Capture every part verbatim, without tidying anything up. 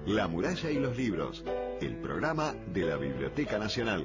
La muralla y los libros, el programa de la Biblioteca Nacional.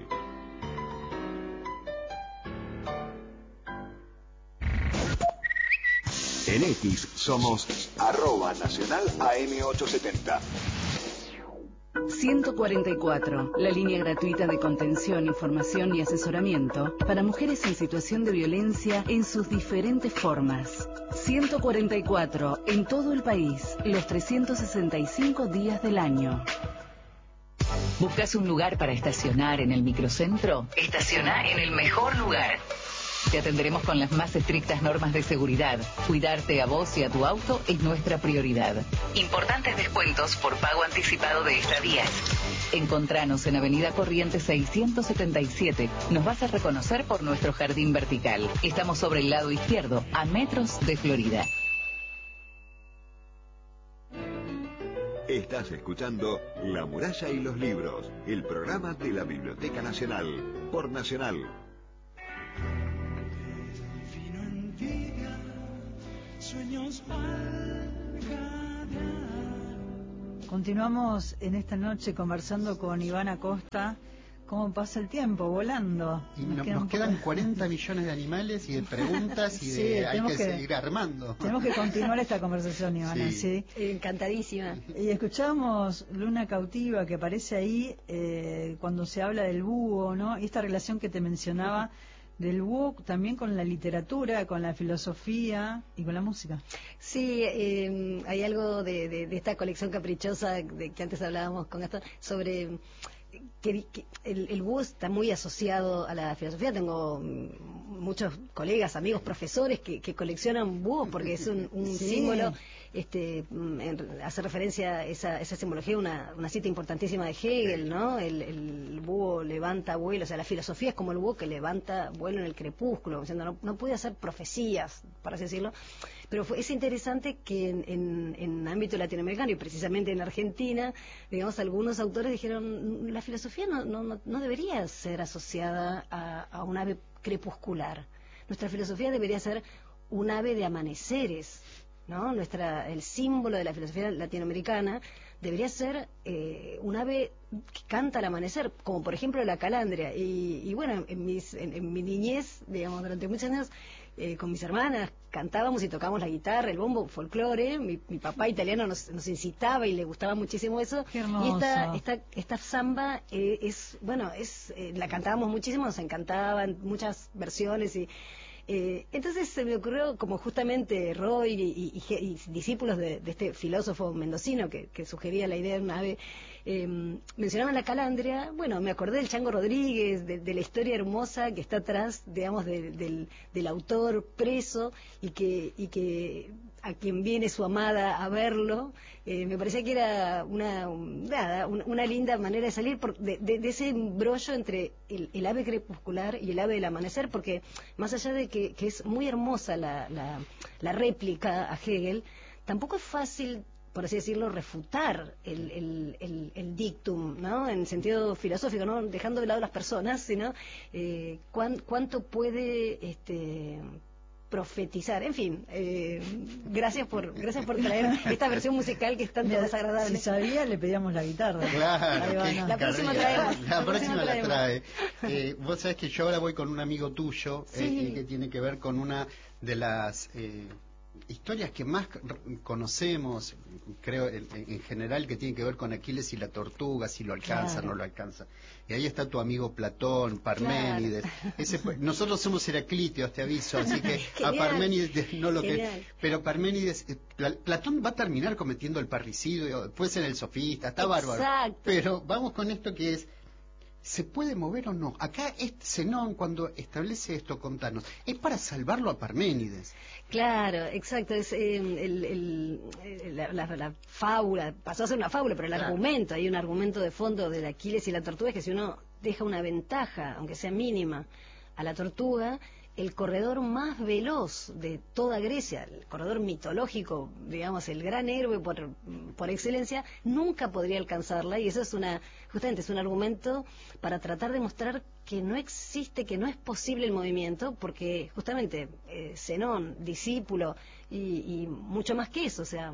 En X somos arroba nacional A M ochocientos setenta. ciento cuarenta y cuatro, la línea gratuita de contención, información y asesoramiento para mujeres en situación de violencia en sus diferentes formas. ciento cuarenta y cuatro, en todo el país, los trescientos sesenta y cinco días del año. ¿Buscas un lugar para estacionar en el microcentro? Estaciona en el mejor lugar. Te atenderemos con las más estrictas normas de seguridad. Cuidarte a vos y a tu auto es nuestra prioridad. Importantes descuentos por pago anticipado de estadías. Encontranos en Avenida Corrientes seiscientos setenta y siete. Nos vas a reconocer por nuestro jardín vertical. Estamos sobre el lado izquierdo, a metros de Florida. Estás escuchando La Muralla y los Libros, el programa de la Biblioteca Nacional, por Nacional. Continuamos en esta noche conversando con Iván Acosta. ¿Cómo pasa el tiempo? Volando. Y nos, nos, nos quedan cuarenta millones de animales y de preguntas y de, sí, hay que, que seguir armando. Tenemos que continuar esta conversación, Ivana. Sí. ¿sí? Encantadísima. Y escuchamos Luna Cautiva, que aparece ahí eh, cuando se habla del búho, ¿no? Y esta relación que te mencionaba del búho también con la literatura, con la filosofía y con la música. Sí, eh, hay algo de, de, de esta colección caprichosa de que antes hablábamos con Gastón sobre que, que el, el búho está muy asociado a la filosofía. Tengo muchos colegas, amigos, profesores que, que coleccionan búhos porque es un, un sí. símbolo. Este, en, hace referencia a esa, esa simbología, una, una cita importantísima de Hegel, ¿no? El, el búho levanta vuelo, o sea, la filosofía es como el búho que levanta vuelo en el crepúsculo, diciendo, no, no puede hacer profecías, por así decirlo, pero fue, es interesante que en, en, en ámbito latinoamericano y precisamente en Argentina, digamos, algunos autores dijeron, la filosofía no, no, no debería ser asociada a, a un ave crepuscular, nuestra filosofía debería ser un ave de amaneceres, ¿no? Nuestra, el símbolo de la filosofía latinoamericana debería ser eh, un ave que canta al amanecer, como por ejemplo la calandria. Y, y bueno, en, mis, en, en mi niñez, digamos, durante muchos años, eh, con mis hermanas cantábamos y tocábamos la guitarra, el bombo, folclore. Mi, mi papá italiano nos, nos incitaba y le gustaba muchísimo eso. Qué hermoso. Y esta, esta, esta samba eh, es, bueno, es eh, la cantábamos muchísimo, nos encantaban muchas versiones y Eh, entonces se me ocurrió, como justamente Roy y, y, y, y discípulos de, de este filósofo mendocino que, que sugería la idea de una ave, eh, mencionaban la calandria. Bueno, me acordé del Chango Rodríguez, de, de la historia hermosa que está atrás, digamos, de, del, del autor preso y que, y que a quien viene su amada a verlo. Eh, me parecía que era una, nada, una, una linda manera de salir por, de, de, de ese embrollo entre el, el ave crepuscular y el ave del amanecer, porque más allá de que, que es muy hermosa la, la, la réplica a Hegel, tampoco es fácil, por así decirlo, refutar el, el, el, el dictum, ¿no? En sentido filosófico, no dejando de lado las personas, sino eh, cuán, cuánto puede este profetizar, en fin, eh, gracias por gracias por traer esta versión musical que es tanto desagradable. Si sabía, le pedíamos la guitarra. Claro, qué la próxima traemos. La, la próxima la trae. Eh, vos sabés que yo ahora voy con un amigo tuyo, sí. eh, que tiene que ver con una de las eh, historias que más conocemos, creo, en, en general, que tiene que ver con Aquiles y la tortuga, si lo alcanza, claro. no lo alcanza. Y ahí está tu amigo Platón, Parménides. Claro. Ese, nosotros somos Heraclíteos, te aviso, así que a Parménides no lo que... Pero Parménides, eh, Platón va a terminar cometiendo el parricidio, puede ser el sofista, está Exacto. bárbaro. Pero vamos con esto que es... ¿Se puede mover o no? Acá este Zenón, cuando establece esto, contanos, es para salvarlo a Parménides. Claro, exacto, es eh, el, el, la, la, la fábula, pasó a ser una fábula, pero el claro. argumento, hay un argumento de fondo de Aquiles y la tortuga, es que si uno deja una ventaja, aunque sea mínima, a la tortuga, el corredor más veloz de toda Grecia, el corredor mitológico, digamos, el gran héroe por, por excelencia, nunca podría alcanzarla, y eso es una, justamente es un argumento para tratar de mostrar que no existe, que no es posible el movimiento, porque justamente eh, Zenón, discípulo, y, y mucho más que eso, o sea,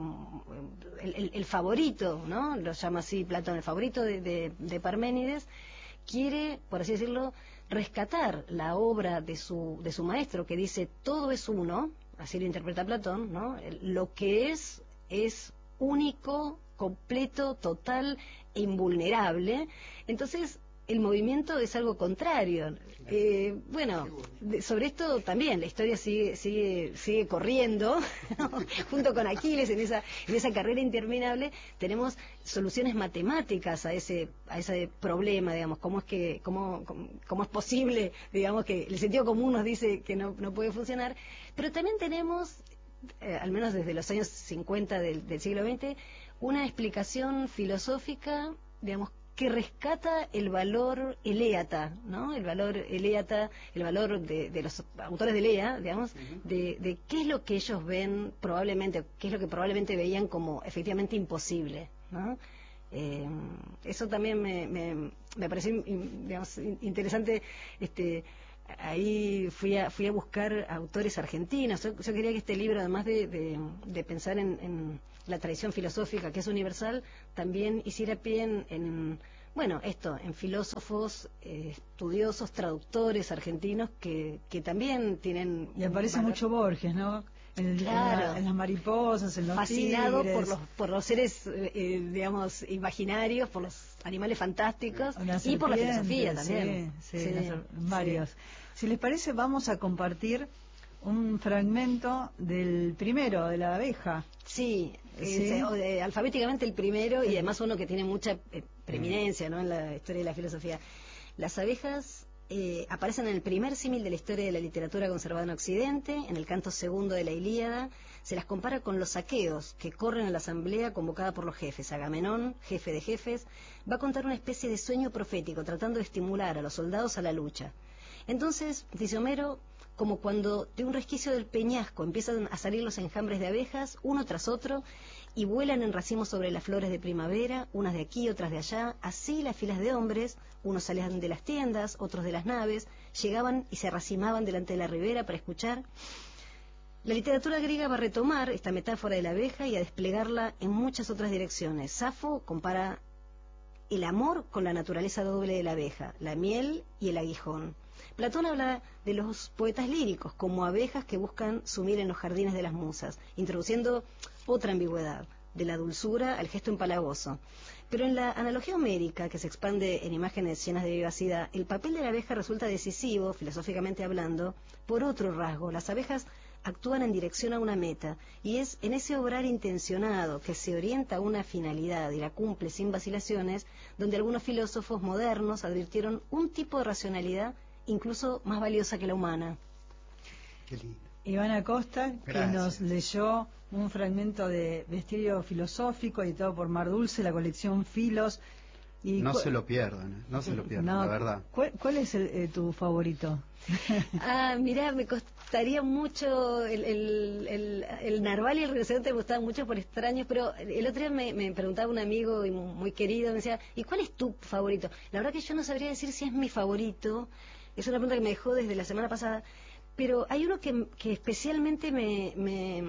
el, el, el favorito, ¿no? Lo llama así Platón, el favorito de, de, de Parménides, quiere, por así decirlo, rescatar la obra de su, de su maestro, que dice todo es uno, así lo interpreta Platón, ¿no? Lo que es, es único, completo, total e invulnerable. Entonces, el movimiento es algo contrario. Eh, bueno, de, sobre esto también la historia sigue sigue sigue corriendo, ¿no? Junto con Aquiles en esa en esa carrera interminable. Tenemos soluciones matemáticas a ese a ese problema, digamos, cómo es que cómo cómo, cómo es posible, digamos, que el sentido común nos dice que no no puede funcionar, pero también tenemos eh, al menos desde los años cincuenta del, del siglo veinte, una explicación filosófica, digamos, que rescata el valor eléata, ¿no? El valor eléata, el valor de, de los autores de Elea, digamos, uh-huh. de, de qué es lo que ellos ven probablemente, qué es lo que probablemente veían como efectivamente imposible, ¿no? Eh, eso también me, me, me pareció, digamos, interesante. Este, ahí fui a, fui a buscar autores argentinos. Yo, yo quería que este libro, además de, de, de pensar en, en la tradición filosófica que es universal, también hiciera pie en, en bueno, esto, en filósofos, eh, estudiosos, traductores argentinos que, que también tienen... Y aparece valor. Mucho Borges, ¿no? En, claro. en, la, en las mariposas, en los fascinado tigres. por los por los seres, eh, digamos, imaginarios, por los animales fantásticos y por la filosofía también. Sí, sí, sí, las, varios. Sí. Si les parece, vamos a compartir un fragmento del primero, de la abeja. Sí, ¿Sí? Es, eh, alfabéticamente el primero, y además uno que tiene mucha eh, preeminencia, ¿no?, en la historia de la filosofía. Las abejas eh, aparecen en el primer símil de la historia de la literatura conservada en Occidente, en el canto segundo de la Ilíada. Se las compara con los aqueos que corren a la asamblea convocada por los jefes. Agamenón, jefe de jefes, va a contar una especie de sueño profético tratando de estimular a los soldados a la lucha. Entonces, dice Homero, como cuando de un resquicio del peñasco empiezan a salir los enjambres de abejas, uno tras otro, y vuelan en racimos sobre las flores de primavera, unas de aquí, otras de allá, así las filas de hombres, unos salían de las tiendas, otros de las naves, llegaban y se racimaban delante de la ribera para escuchar. La literatura griega va a retomar esta metáfora de la abeja y a desplegarla en muchas otras direcciones. Safo compara el amor con la naturaleza doble de la abeja, la miel y el aguijón. Platón habla de los poetas líricos como abejas que buscan su miel en los jardines de las musas, introduciendo otra ambigüedad, de la dulzura al gesto empalagoso. Pero en la analogía homérica, que se expande en imágenes llenas de vivacidad, el papel de la abeja resulta decisivo, filosóficamente hablando, por otro rasgo. Las abejas actúan en dirección a una meta, y es en ese obrar intencionado que se orienta a una finalidad y la cumple sin vacilaciones, donde algunos filósofos modernos advirtieron un tipo de racionalidad incluso más valiosa que la humana. Qué lindo. Ivana Costa, Gracias. Que nos leyó un fragmento de Bestiario Filosófico editado por Mar Dulce, la colección Filos. Y no se lo pierdan, no se lo pierdan, no, la verdad. ¿Cuál, cuál es el, eh, tu favorito? Ah, mirá, me costaría mucho el, el, el, el narval y el rinoceronte, me gustaban mucho por extraños, pero el otro día me, me preguntaba un amigo muy querido, me decía, ¿y cuál es tu favorito? La verdad que yo no sabría decir si es mi favorito, es una pregunta que me dejó desde la semana pasada, pero hay uno que, que especialmente me, me,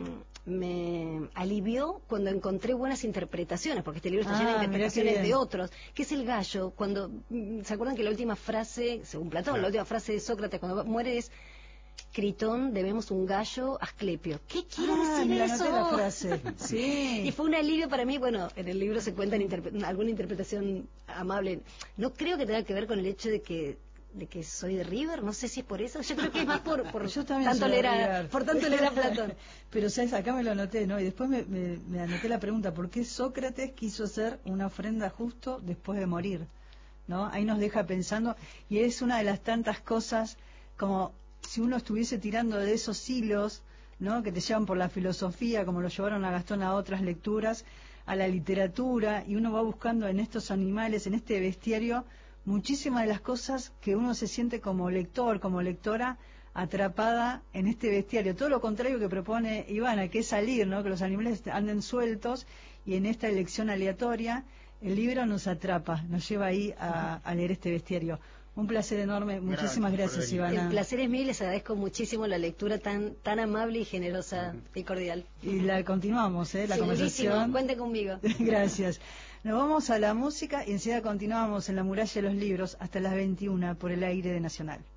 me alivió cuando encontré buenas interpretaciones, porque este libro está ah, lleno de interpretaciones de otros, que es el gallo. Cuando, ¿se acuerdan que la última frase, según Platón, claro, la última frase de Sócrates cuando muere es: Critón, debemos un gallo a Asclepio? ¿Qué quiere ah, decir me eso? La frase. Sí. Y fue un alivio para mí. Bueno, en el libro se cuenta interpre alguna interpretación amable. No creo que tenga que ver con el hecho de que de que soy de River, no sé si es por eso, yo creo que es más por, por yo también tanto leer a, por tanto leer a Platón. Pero sabes, acá me lo anoté, ¿no? Y después me, me, me anoté la pregunta, ¿por qué Sócrates quiso hacer una ofrenda justo después de morir? ¿No? Ahí nos deja pensando, y es una de las tantas cosas, como si uno estuviese tirando de esos hilos, ¿no?, que te llevan por la filosofía, como lo llevaron a Gastón a otras lecturas, a la literatura, y uno va buscando en estos animales, en este bestiario, muchísimas de las cosas que uno se siente como lector, como lectora, atrapada en este bestiario. Todo lo contrario que propone Ivana, que es salir, ¿no? Que los animales anden sueltos, y en esta elección aleatoria el libro nos atrapa, nos lleva ahí a, a leer este bestiario. Un placer enorme, muchísimas gracias, Ivana. El placer es mío y les agradezco muchísimo la lectura tan tan amable y generosa uh-huh. y cordial. Y la continuamos, ¿eh? La Segurísimo. Conversación. Cuente conmigo. Gracias. Nos vamos a la música y enseguida continuamos en La Muralla de los Libros hasta las veintiuna por el aire de Nacional.